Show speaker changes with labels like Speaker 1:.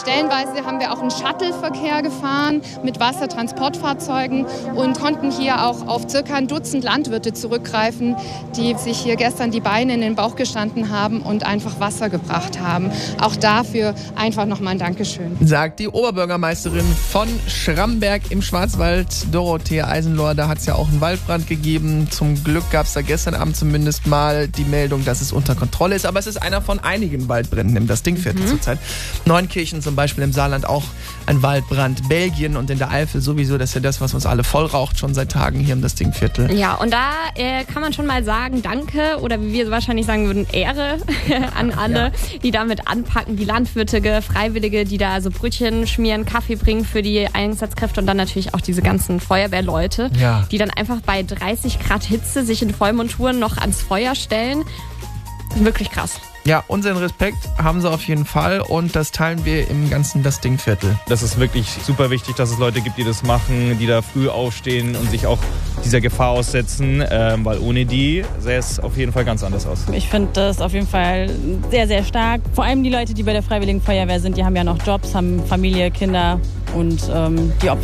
Speaker 1: Stellenweise haben wir auch einen Shuttle-Verkehr gefahren mit Wassertransportfahrzeugen und konnten hier auch auf circa ein Dutzend Landwirte zurückgreifen, die sich hier gestern die Beine in den Bauch gestanden haben und einfach Wasser gebracht haben. Auch dafür einfach nochmal ein Dankeschön.
Speaker 2: Sagt die Oberbürgermeisterin von Schramberg im Schwarzwald, Dorothea Eisenlohr. Da hat es ja auch einen Waldbrand gegeben. Zum Glück gab es da gestern Abend zumindest mal die Meldung, dass es unter Kontrolle ist. Aber es ist einer von einigen Waldbränden im Das-Ding-Viertel zurzeit. Neunkirchen zum Beispiel, im Saarland auch ein Waldbrand. Belgien und in der Eifel sowieso. Das ist ja das, was uns alle voll raucht schon seit Tagen hier im Das-Ding-Viertel.
Speaker 3: Ja, und da kann man schon mal sagen, danke, oder wie wir wahrscheinlich sagen würden, Ehre an alle, die damit anpacken. Die Landwirte, Freiwillige, die da so Brötchen schmieren, Kaffee bringen für die Einsatzkräfte und dann natürlich auch diese ganzen Feuerwehrleute, die dann einfach bei 30 Grad Hitze sich in Vollmonturen noch ans Feuer stellen. Wirklich krass.
Speaker 2: Ja, unseren Respekt haben sie auf jeden Fall und das teilen wir im ganzen Das-Ding-Viertel.
Speaker 4: Das ist wirklich super wichtig, dass es Leute gibt, die das machen, die da früh aufstehen und sich auch dieser Gefahr aussetzen, weil ohne die sähe es auf jeden Fall ganz anders aus.
Speaker 5: Ich finde das auf jeden Fall sehr, sehr stark. Vor allem die Leute, die bei der Freiwilligen Feuerwehr sind, die haben ja noch Jobs, haben Familie, Kinder und die Opfer